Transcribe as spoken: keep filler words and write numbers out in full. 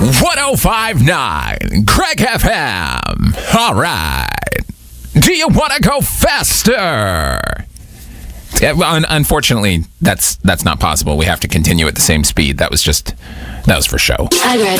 one oh five point nine Craig F M. All right. Do you want to go faster? Unfortunately, that's that's not possible. We have to continue at the same speed. That was just, that was for show.